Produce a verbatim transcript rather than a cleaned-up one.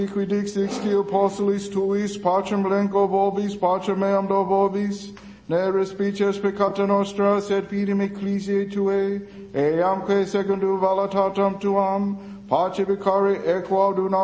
Quidix ixti apostolis tuis, pacem blanco vobis, pacem meam do vobis, ne respices peccata nostra, sed fidem ecclesiae tuae, eamque secundum voluntatem tuam, pace vicari equo